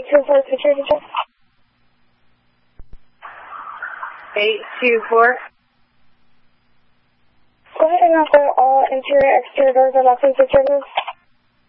824 security check. 824. Go ahead and offer all interior exterior doors are locked and secure.